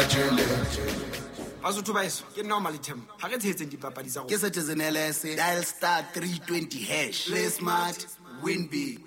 Citizen LS, dial star 320 hash. Play smart, win big.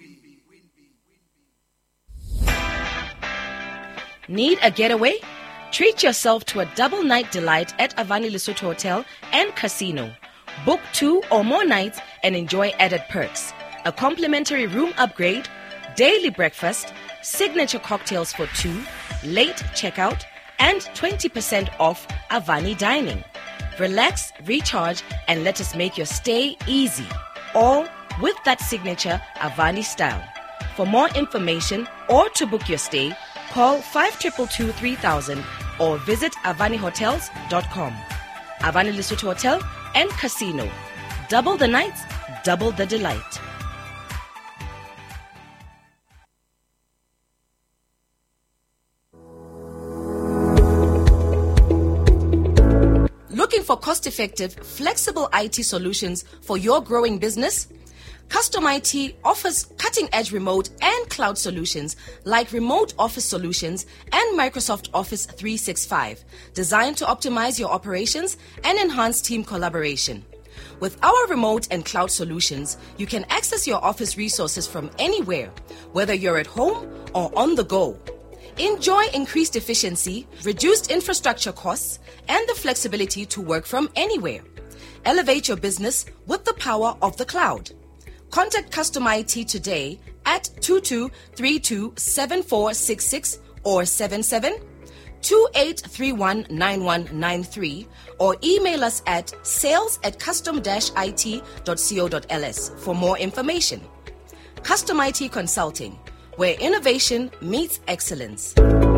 Need a getaway? Treat yourself to a double night delight at Avani Lesotho Hotel and Casino. Book 2 or more nights and enjoy added perks. A complimentary room upgrade, daily breakfast, signature cocktails for 2, late checkout, and 20% off Avani dining. Relax, recharge, and let us make your stay easy. All with that signature Avani style. For more information or to book your stay, call 5222-3000 or visit avanihotels.com. Avani Lesotho Hotel and Casino. Double the nights, double the delight. Looking for cost-effective, flexible IT solutions for your growing business? Custom IT offers cutting-edge remote and cloud solutions like Remote Office Solutions and Microsoft Office 365, designed to optimize your operations and enhance team collaboration. With our remote and cloud solutions, you can access your office resources from anywhere, whether you're at home or on the go. Enjoy increased efficiency, reduced infrastructure costs, and the flexibility to work from anywhere. Elevate your business with the power of the cloud. Contact Custom IT today at 2232-7466 or 77-2831-9193 or email us at sales@custom-it.co.ls for more information. Custom IT Consulting, where innovation meets excellence.